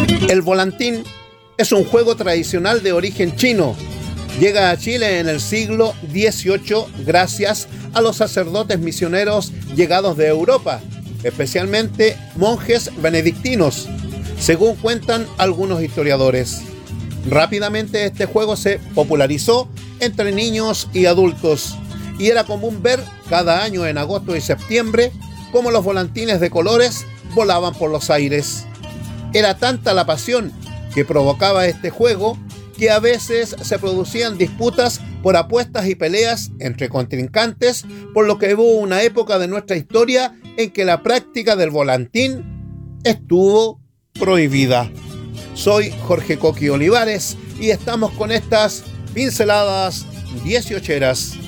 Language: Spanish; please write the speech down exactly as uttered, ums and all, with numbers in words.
El volantín es un juego tradicional de origen chino. Llega a Chile en el siglo dieciocho gracias a los sacerdotes misioneros llegados de Europa, especialmente monjes benedictinos, según cuentan algunos historiadores. Rápidamente este juego se popularizó entre niños y adultos y era común ver cada año en agosto y septiembre cómo los volantines de colores volaban por los aires. Era tanta la pasión que provocaba este juego que a veces se producían disputas por apuestas y peleas entre contrincantes, por lo que hubo una época de nuestra historia en que la práctica del volantín estuvo prohibida. Soy Jorge Coqui Olivares y estamos con estas pinceladas dieciocheras.